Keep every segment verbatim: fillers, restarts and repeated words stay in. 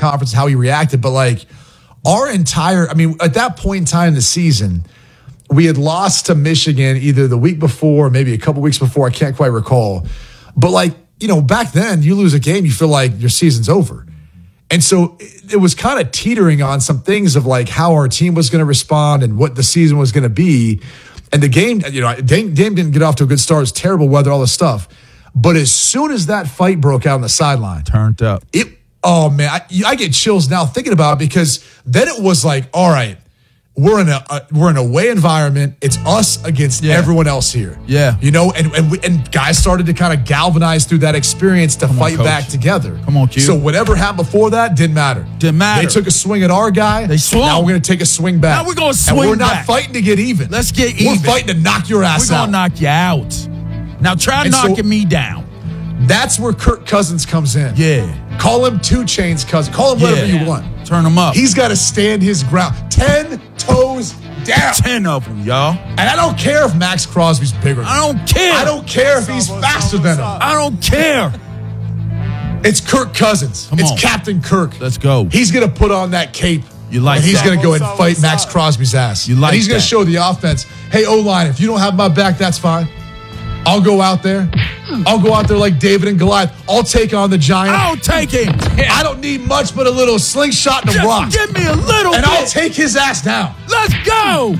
conference, how he reacted. But like our entire, I mean, at that point in time in the season, we had lost to Michigan either the week before, maybe a couple weeks before. I can't quite recall. But like, you know, back then you lose a game, you feel like your season's over. And so it was kind of teetering on some things of like how our team was going to respond and what the season was going to be. And the game, you know, game didn't get off to a good start. It was terrible weather, all this stuff. But as soon as that fight broke out on the sideline, turned up. It, oh man, I, I get chills now thinking about it because then it was like, all right, we're in a, a we're in a away environment. It's us against yeah. everyone else here. Yeah, you know, and and, we, and guys started to kind of galvanize through that experience to Come fight on, back together. Come on, Q. So whatever happened before that didn't matter. Didn't matter. They took a swing at our guy. They swung. Now we're going to take a swing back. Now we're going to swing and we're not back. fighting to get even. Let's get we're even. We're fighting to knock your ass we're out. We're going to knock you out. Now try and knocking so, me down. That's where Kirk Cousins comes in. Yeah. Call him two Chainz Cousins. Call him whatever yeah. you want. Turn him up. He's got to stand his ground. Ten toes down. Ten of them, y'all. And I don't care if Max Crosby's bigger. I don't care. I don't care if he's faster than him. I don't care. It's Kirk Cousins. Come it's on. Captain Kirk. Let's go. He's going to put on that cape. You like and he's that. going to go and fight Max Crosby's ass. You like and he's going that. to show the offense, hey, O-line, if you don't have my back, that's fine. I'll go out there. I'll go out there like David and Goliath. I'll take on the giant. I'll take him. I don't need much but a little slingshot and a Just rock. Give me a little and bit. I'll take his ass down. Let's go.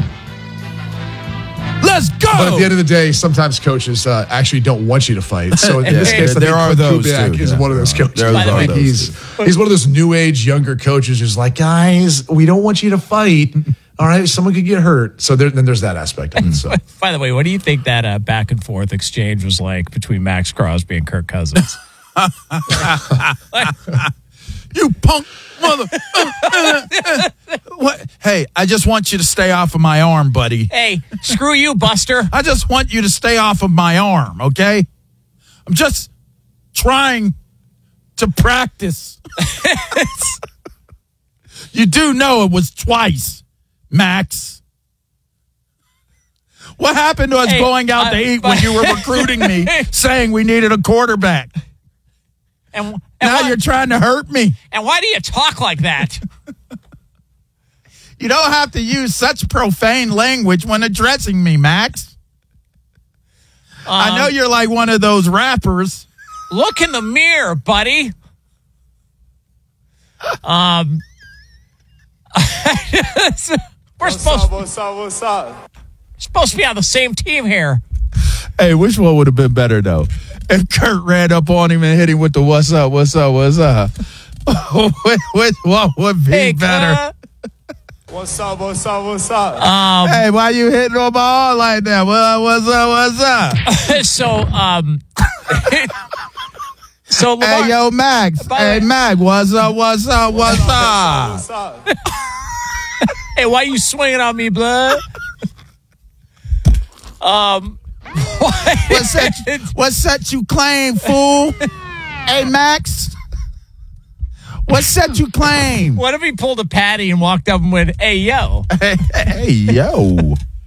Let's go. But at the end of the day, sometimes coaches uh, actually don't want you to fight. So in yeah, this case, I there think are those Kubiak too. is yeah. one of those coaches. There I think those he's too. he's one of those new age younger coaches who's like, guys, we don't want you to fight. All right, someone could get hurt. So there, then there's that aspect of it. So. By the way, what do you think that uh, back and forth exchange was like between Max Crosby and Kirk Cousins? You punk mother. What? Hey, I just want you to stay off of my arm, buddy. Hey, screw you, Buster. I just want you to stay off of my arm, okay? I'm just trying to practice. You do know it was twice, Max. What happened to us hey, going out uh, to eat but- when you were recruiting me, saying we needed a quarterback? And, and Now why, you're trying to hurt me. And why do you talk like that? You don't have to use such profane language when addressing me, Max. Um, I know you're like one of those rappers. Look in the mirror, buddy. Um, we're what's supposed, up, what's up, what's up? supposed to be on the same team here. Hey, which one would have been better, though? If Kurt ran up on him and hit him with the what's up, what's up, what's up? Which one would be Hey, better? What's up, what's up, what's up? Um, Hey, why you hitting on my arm like that? What, what's up, what's up? so, um, so Lamar, Hey, yo, Max. By Hey, the way- Max, what's up, what's up, what's up? What's up? hey, why you swinging on me, blood? um, What set, you, what set you claim, fool? Hey, Max. What set you claim? What if he pulled a patty and walked up and went, hey, yo? Hey, hey yo.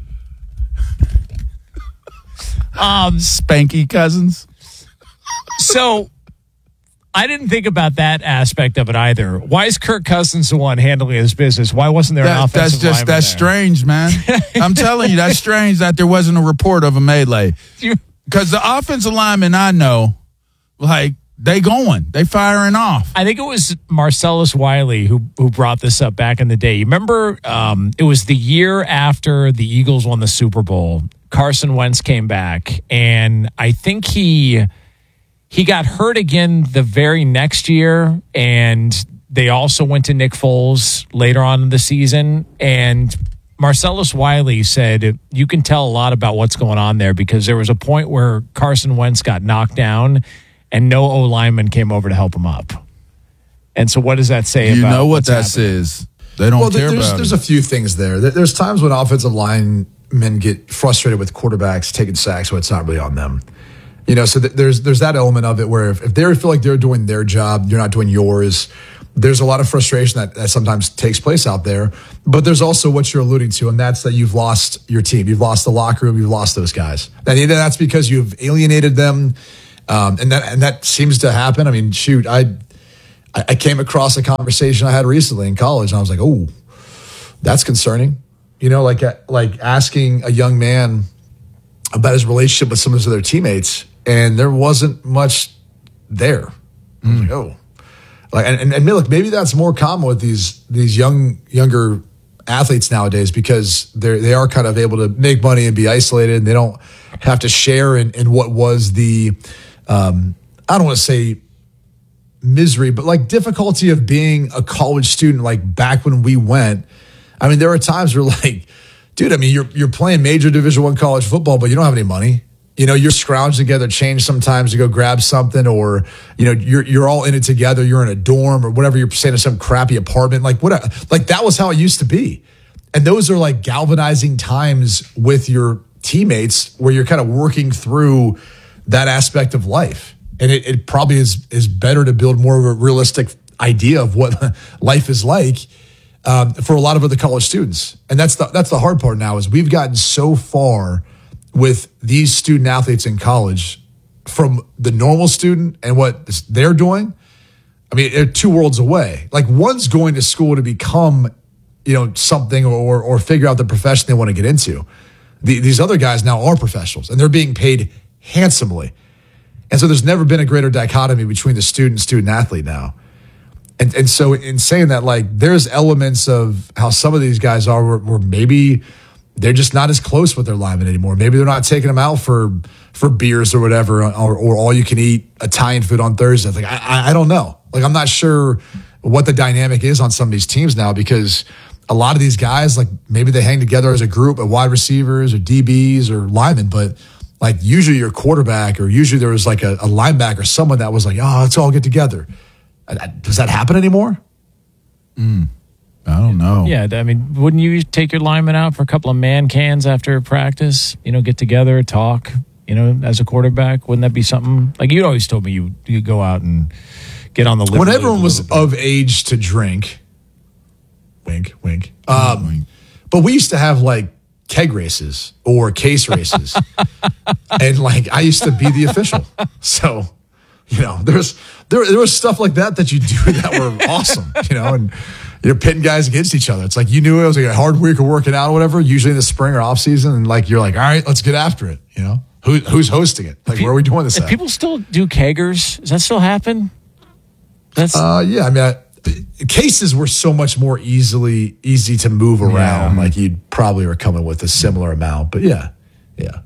Um, Spanky Cousins. so I didn't think about that aspect of it either. Why is Kirk Cousins the one handling his business? Why wasn't there an That, offensive that's just lineman that's there? strange, man. I'm telling you, that's strange that there wasn't a report of a melee. You- Because the offensive linemen I know, like, they going. They firing off. I think it was Marcellus Wiley who who brought this up back in the day. You remember um, it was the year after the Eagles won the Super Bowl. Carson Wentz came back, and I think he he got hurt again the very next year, and they also went to Nick Foles later on in the season. And Marcellus Wiley said, you can tell a lot about what's going on there because there was a point where Carson Wentz got knocked down and no O lineman came over to help him up. And so what does that say You about know what what's that happening? says. They don't Well, care there's about there's it. a few things there. There- There's times when offensive linemen get frustrated with quarterbacks taking sacks when it's not really on them. You know, so th- there's there's that element of it where if, if they feel like they're doing their job, you're not doing yours. There's a lot of frustration that, that sometimes takes place out there. But there's also what you're alluding to, and that's that you've lost your team. You've lost the locker room. You've lost those guys. And either that's because you've alienated them, um, and that and that seems to happen. I mean, shoot, I I, I came across a conversation I had recently in college, and I was like, oh, that's concerning. You know, like like asking a young man about his relationship with some of his other teammates, and there wasn't much there. I was like, oh. Like, and, and, and look, maybe that's more common with these these young younger athletes nowadays because they they are kind of able to make money and be isolated, and they don't have to share in, in what was the um, I don't want to say misery, but like difficulty of being a college student. Like back when we went, I mean, there were times where like, dude, I mean, you're you're playing major Division One college football, but you don't have any money. You know, you're scrounging together change sometimes to go grab something, or, you know, you're you're all in it together. You're in a dorm or whatever. You're staying in some crappy apartment. Like what? Like that was how it used to be. And those are like galvanizing times with your teammates where you're kind of working through that aspect of life. And it, it probably is is better to build more of a realistic idea of what life is like um, for a lot of other college students. And that's the that's the hard part now is we've gotten so far with these student athletes in college from the normal student and what they're doing. I mean, they're two worlds away. Like one's going to school to become, you know, something or or figure out the profession they want to get into. The, these other guys now are professionals and they're being paid handsomely. And so there's never been a greater dichotomy between the student and student athlete now. And and so in saying that, like there's elements of how some of these guys are where, where maybe they're just not as close with their linemen anymore. Maybe they're not taking them out for for beers or whatever, or, or all you can eat Italian food on Thursday. Like I, I don't know. Like I'm not sure what the dynamic is on some of these teams now because a lot of these guys, like maybe they hang together as a group of wide receivers or D Bs or linemen, but like usually your quarterback or usually there was like a, a linebacker, someone that was like, oh, let's all get together. Does that happen anymore? Mm. I don't know. Yeah, I mean, wouldn't you take your lineman out for a couple of man cans after practice? You know, get together, talk, you know, as a quarterback? Wouldn't that be something? Like you always told me you you go out and get on the liver. When everyone was of age to drink, wink, wink. Um, wink. But we used to have like keg races or case races. And like I used to be the official. So, you know, there's there there was stuff like that that you do that were awesome, you know, and you're pitting guys against each other. It's like you knew it was like a hard week of working out or whatever, usually in the spring or off season, and like you're like, all right, let's get after it. You know, who who's hosting it? Like, where are we doing this? At? People still do keggers. Does that still happen? That's uh, yeah. I mean, I, cases were so much more easily easy to move around. Yeah. Like you'd probably were coming with a similar amount, but yeah, yeah.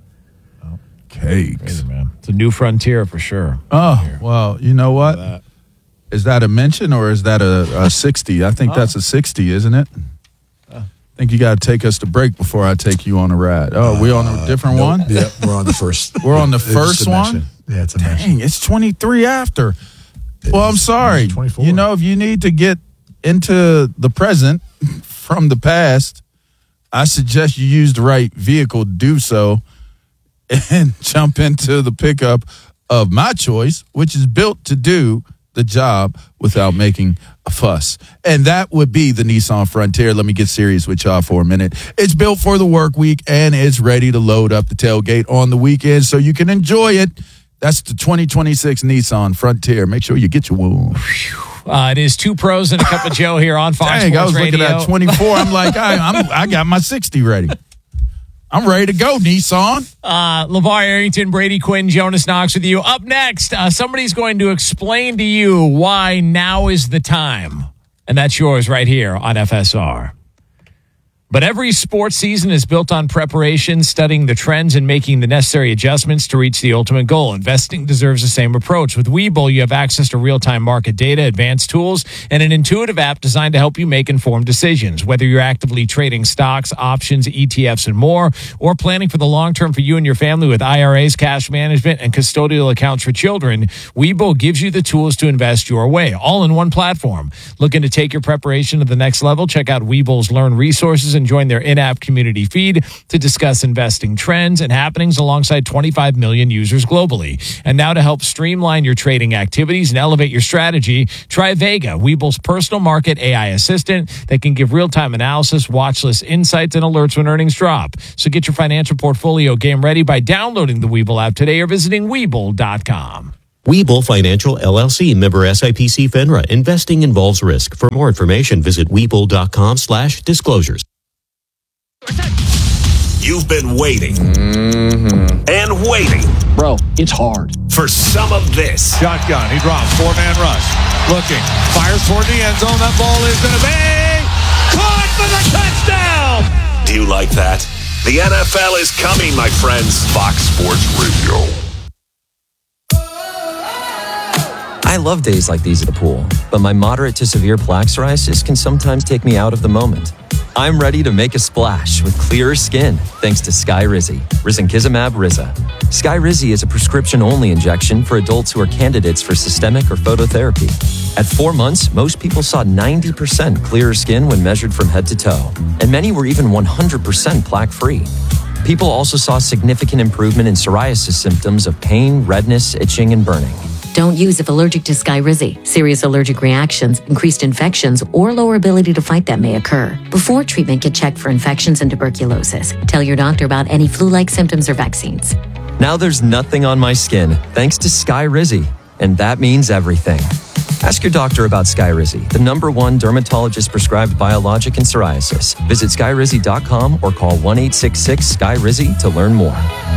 Cakes, crazy, man. It's a new frontier for sure. Oh well, you know what? Is that a mention or is that a, a sixty? I think oh. that's a sixty, isn't it? Uh, I think you got to take us to break before I take you on a ride. Oh, uh, we on a different nope. one? Yeah, we're on the first. We're on the first one? Yeah, it's a Dang, mention. it's twenty-three after. Well, I'm sorry. twenty-four. You know, if you need to get into the present from the past, I suggest you use the right vehicle to do so and jump into the pickup of my choice, which is built to do the job without making a fuss. And that would be the Nissan Frontier. Let me get serious with y'all for a minute. It's built for the work week and it's ready to load up the tailgate on the weekend so you can enjoy it. That's the twenty twenty-six Nissan Frontier. Make sure you get your wool. Uh, it is two pros and a cup of Joe here on Fox Dang, Sports I was Radio. looking at twenty-four. I'm like, I, I'm, I got my sixty ready. I'm ready to go, Nissan. Uh, LeVar Arrington, Brady Quinn, Jonas Knox with you. Up next, uh, somebody's going to explain to you why now is the time. And that's yours right here on F S R. But every sports season is built on preparation, studying the trends, and making the necessary adjustments to reach the ultimate goal. Investing deserves the same approach. With Webull, you have access to real-time market data, advanced tools, and an intuitive app designed to help you make informed decisions. Whether you're actively trading stocks, options, E T Fs, and more, or planning for the long term for you and your family with I R As, cash management, and custodial accounts for children, Webull gives you the tools to invest your way, all in one platform. Looking to take your preparation to the next level? Check out Webull's Learn resources and join their in-app community feed to discuss investing trends and happenings alongside twenty-five million users globally. And now to help streamline your trading activities and elevate your strategy, try Vega, Webull's personal market A I assistant that can give real-time analysis, watch list insights, and alerts when earnings drop. So get your financial portfolio game ready by downloading the Webull app today or visiting Webull dot com. Webull Financial, L L C, member S I P C FINRA. Investing involves risk. For more information, visit Webull.com slash disclosures. You've been waiting mm-hmm. and waiting. Bro, it's hard. For some of this. Shotgun, he drops, four-man rush. Looking, fires toward the end zone. That ball is going to be caught for the touchdown! Do you like that? The N F L is coming, my friends. Fox Sports Radio. I love days like these at the pool, but my moderate to severe plaque psoriasis can sometimes take me out of the moment. I'm ready to make a splash with clearer skin thanks to Skyrizi, risankizumab Riza. Skyrizi is a prescription-only injection for adults who are candidates for systemic or phototherapy. At four months, most people saw ninety percent clearer skin when measured from head to toe, and many were even one hundred percent plaque-free. People also saw significant improvement in psoriasis symptoms of pain, redness, itching, and burning. Don't use if allergic to Skyrizi. Serious allergic reactions, increased infections, or lower ability to fight them may occur. Before treatment, get checked for infections and tuberculosis. Tell your doctor about any flu-like symptoms or vaccines. Now there's nothing on my skin thanks to Skyrizi, and that means everything. Ask your doctor about Skyrizi, the number one dermatologist-prescribed biologic in psoriasis. Visit Skyrizi dot com or call one eight six six S K Y R I Z I to learn more.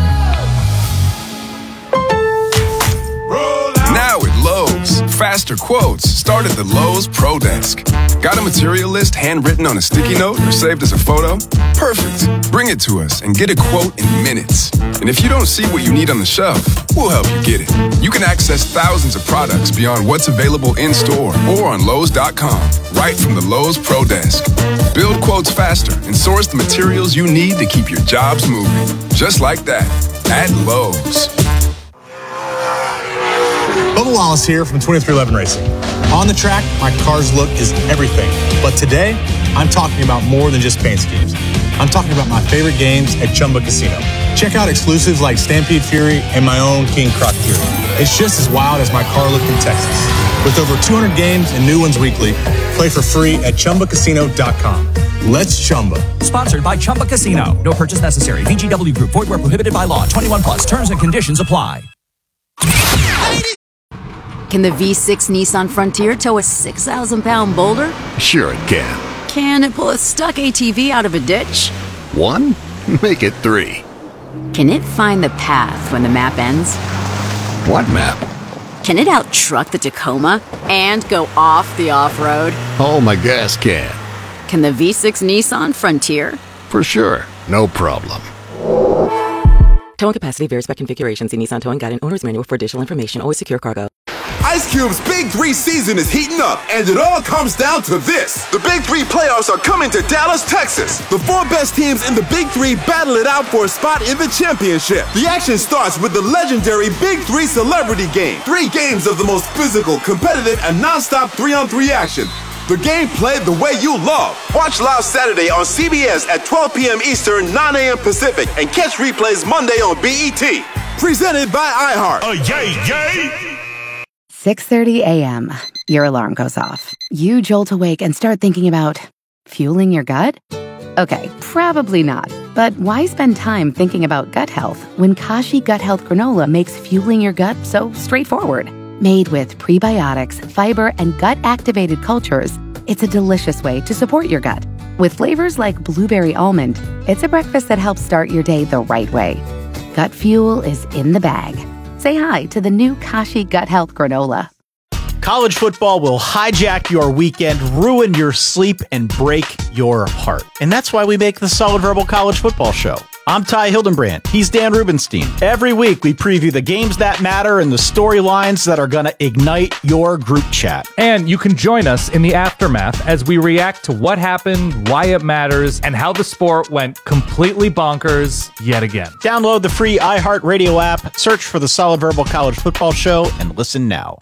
Now at Lowe's, faster quotes start at the Lowe's Pro Desk. Got a material list handwritten on a sticky note or saved as a photo? Perfect. Bring it to us and get a quote in minutes. And if you don't see what you need on the shelf, we'll help you get it. You can access thousands of products beyond what's available in store or on Lowe's dot com, right from the Lowe's Pro Desk. Build quotes faster and source the materials you need to keep your jobs moving. Just like that, at Lowe's. Bubba Wallace here from twenty-three eleven Racing. On the track, my car's look is everything. But today, I'm talking about more than just paint schemes. I'm talking about my favorite games at Chumba Casino. Check out exclusives like Stampede Fury and my own King Croc Fury. It's just as wild as my car look in Texas. With over two hundred games and new ones weekly, play for free at Chumba Casino dot com. Let's Chumba. Sponsored by Chumba Casino. No purchase necessary. V G W Group. Void where prohibited by law. twenty-one plus. Terms and conditions apply. Can the V six Nissan Frontier tow a six thousand pound boulder? Sure it can. Can it pull a stuck A T V out of a ditch? One? Make it three. Can it find the path when the map ends? What map? Can it out-truck the Tacoma and go off the off-road? Oh, my gas can. Can the V six Nissan Frontier? For sure. No problem. Towing capacity varies by configuration. See Nissan Towing Guide and Owner's Manual for additional information. Always secure cargo. Ice Cube's Big Three season is heating up, and it all comes down to this. The Big Three playoffs are coming to Dallas, Texas. The four best teams in the Big Three battle it out for a spot in the championship. The action starts with the legendary Big Three Celebrity Game. Three games of the most physical, competitive, and non-stop three-on-three action. The game played the way you love. Watch live Saturday on C B S at twelve p.m. Eastern, nine a.m. Pacific, and catch replays Monday on B E T. Presented by iHeart. Oh, yay, yay! six thirty a.m. Your alarm goes off. You jolt awake and start thinking about fueling your gut? Okay, probably not. But why spend time thinking about gut health when Kashi Gut Health Granola makes fueling your gut so straightforward? Made with prebiotics, fiber, and gut-activated cultures, it's a delicious way to support your gut. With flavors like blueberry almond, it's a breakfast that helps start your day the right way. Gut fuel is in the bag. Say hi to the new Kashi Gut Health Granola. College football will hijack your weekend, ruin your sleep, and break your heart. And that's why we make the Solid Verbal College Football Show. I'm Ty Hildenbrand. He's Dan Rubenstein. Every week, we preview the games that matter and the storylines that are going to ignite your group chat. And you can join us in the aftermath as we react to what happened, why it matters, and how the sport went completely bonkers yet again. Download the free iHeartRadio app, search for the Solid Verbal College Football Show, and listen now.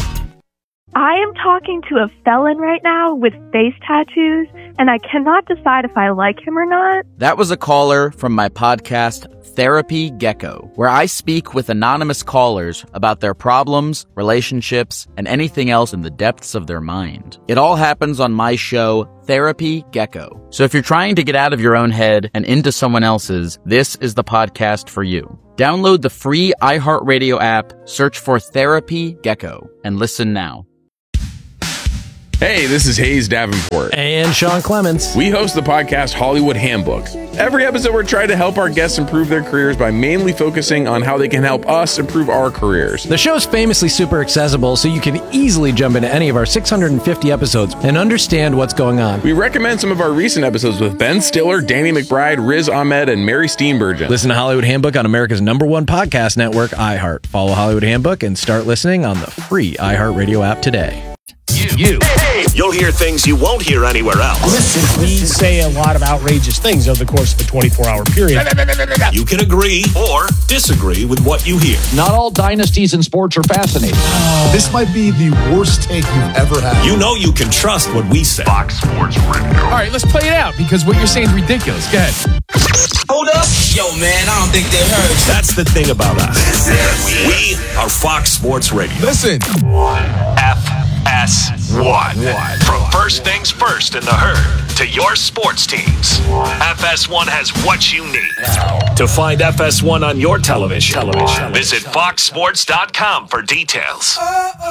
I am talking to a felon right now with face tattoos, and I cannot decide if I like him or not. That was a caller from my podcast, Therapy Gecko, where I speak with anonymous callers about their problems, relationships, and anything else in the depths of their mind. It all happens on my show, Therapy Gecko. So if you're trying to get out of your own head and into someone else's, this is the podcast for you. Download the free iHeartRadio app, search for Therapy Gecko, and listen now. Hey, this is Hayes Davenport. And Sean Clements. We host the podcast Hollywood Handbook. Every episode, we're trying to help our guests improve their careers by mainly focusing on how they can help us improve our careers. The show's famously super accessible, so you can easily jump into any of our six hundred fifty episodes and understand what's going on. We recommend some of our recent episodes with Ben Stiller, Danny McBride, Riz Ahmed, and Mary Steenburgen. Listen to Hollywood Handbook on America's number one podcast network, iHeart. Follow Hollywood Handbook and start listening on the free iHeartRadio app today. You. you. You'll hear things you won't hear anywhere else. Listen, we say a lot of outrageous things over the course of a twenty-four hour period. You can agree or disagree with what you hear. Not all dynasties in sports are fascinating. Oh. This might be the worst take you've ever had. You know you can trust what we say. Fox Sports Radio. All right, let's play it out because what you're saying is ridiculous. Go ahead. Hold up. Yo, man, I don't think they heard. That's the thing about us. We are Fox Sports Radio. Listen. F S one. From first things first in the herd to your sports teams, F S one has what you need. To find F S one on your television, television. visit fox sports dot com for details.